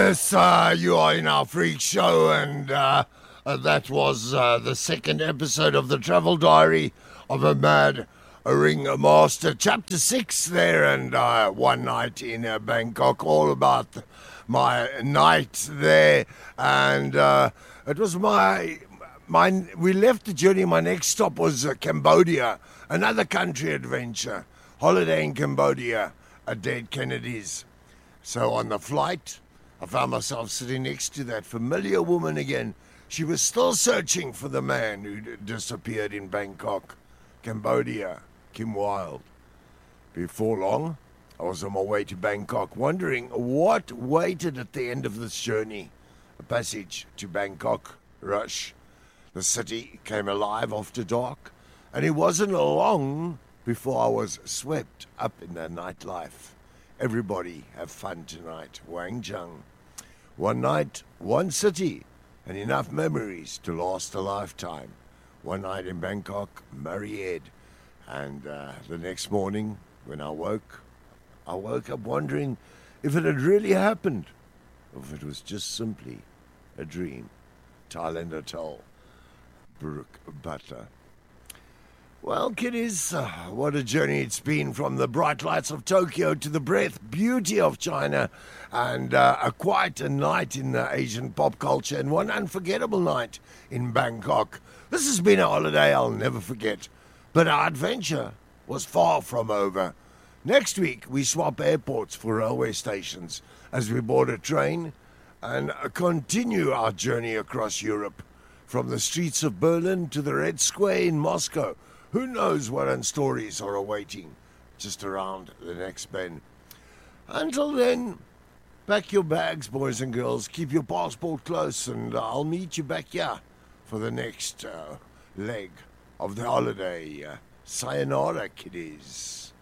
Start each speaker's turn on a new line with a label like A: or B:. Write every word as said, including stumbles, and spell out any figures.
A: Yes, uh, you are in our freak show, and uh, uh, that was uh, the second episode of the travel diary of a mad ring master, chapter six there, and uh, one night in uh, Bangkok, all about th- my night there, and uh, it was my my. We left the journey. My next stop was uh, Cambodia, another country adventure, holiday in Cambodia, at Dead Kennedys. So on the flight, I found myself sitting next to that familiar woman again. She was still searching for the man who d- disappeared in Bangkok, Cambodia, Kim Wilde. Before long, I was on my way to Bangkok, wondering what waited at the end of this journey. A passage to Bangkok, Rush. The city came alive after dark, and it wasn't long before I was swept up in the nightlife. Everybody have fun tonight, Wang Zhang. One night, one city, and enough memories to last a lifetime. One night in Bangkok, Maried. And uh, the next morning, when I woke, I woke up wondering if it had really happened, or if it was just simply a dream. Thailand Hotel, Brook Butler. Well, kiddies, uh, what a journey it's been from the bright lights of Tokyo to the breath beauty of China, and uh, a quite a night in the Asian pop culture, and one unforgettable night in Bangkok. This has been a holiday I'll never forget, but our adventure was far from over. Next week, we swap airports for railway stations as we board a train and uh, continue our journey across Europe, from the streets of Berlin to the Red Square in Moscow. Who knows what stories are awaiting just around the next bend. Until then, pack your bags, boys and girls. Keep your passport close, and I'll meet you back here for the next uh, leg of the holiday. Uh, sayonara, kiddies.